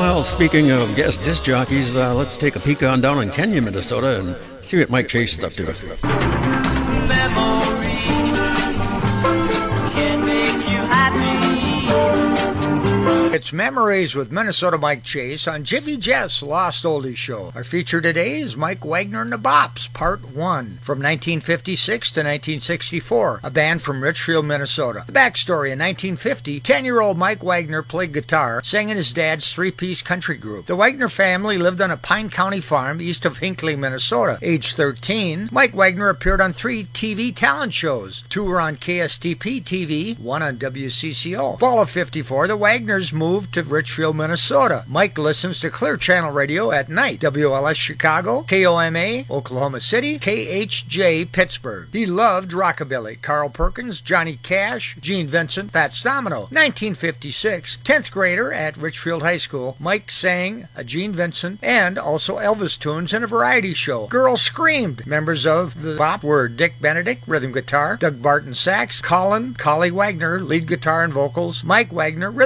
Well, speaking of guest disc jockeys, let's take a peek on down in Kenya, Minnesota, and see what Mike Chase is up to. It's Memories with Minnesota Mike Chase on Jiffy Jeff's Lost Oldies Show. Our feature today is Mike Wagner and the Bops, Part 1, from 1956 to 1964, a band from Richfield, Minnesota. The backstory: in 1950, 10-year-old Mike Wagner played guitar, sang in his dad's three-piece country group. The Wagner family lived on a Pine County farm east of Hinckley, Minnesota. Age 13, Mike Wagner appeared on 3 TV talent shows. 2 were on KSTP TV, 1 on WCCO. Fall of 54, the Wagners moved to Richfield, Minnesota. Mike listens to Clear Channel Radio at night, WLS Chicago, KOMA Oklahoma City, KHJ Pittsburgh. He loved rockabilly, Carl Perkins, Johnny Cash, Gene Vincent, Fats Domino. 1956, 10th grader at Richfield High School, Mike sang a Gene Vincent and also Elvis tunes in a variety show. Girls Screamed. Members of the Bop were Dick Benedict, rhythm guitar, Doug Barton sax, Collie Wagner, lead guitar and vocals, Mike Wagner,